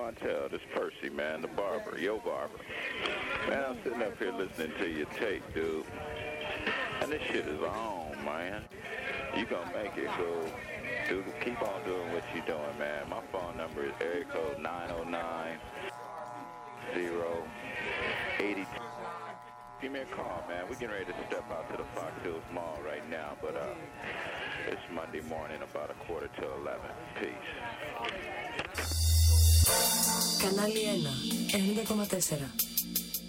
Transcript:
Montel. This Percy, man, the barber, yo barber. Man, I'm sitting up here listening to your tape, dude. And this shit is on, man. You gonna make it, go. Dude, keep on doing what you doing, man. My phone number is area code 909-082. Give me a call, man. We're getting ready to step out to the Fox Hills Mall right now, but it's Monday morning, about 11:15. Peace. Κανάλι 1, 90,4.